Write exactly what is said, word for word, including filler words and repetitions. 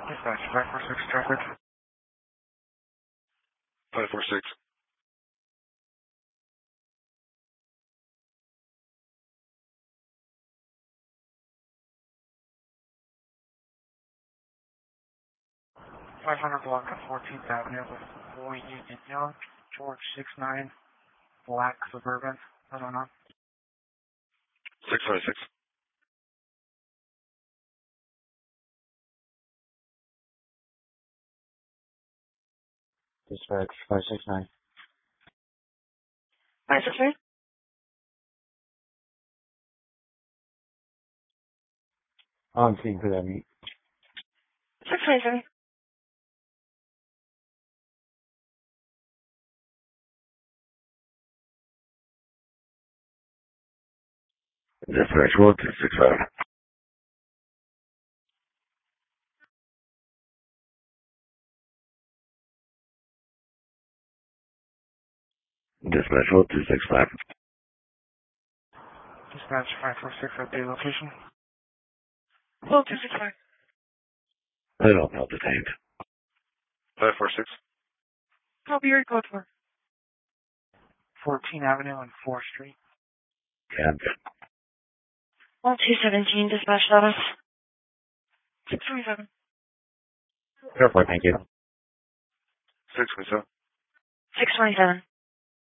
Dispatch, five four six traffic. five four six. five hundred block of fourteenth Avenue with Boy Union Young, George six nine, black Suburban. I don't know. six five six. Dispatch, five six nine. five six nine? I'm seeing for that meet. six five seven. Dispatch, one two six five. Dispatch, one two six five. Dispatch, five four six at the location. one two six five. I don't know, detained. five four six. Copy your code for. fourteenth Avenue and fourth Street. Cab. one two seventeen, dispatch status. six twenty-seven. Airport, thank you. six twenty seven. six twenty-seven.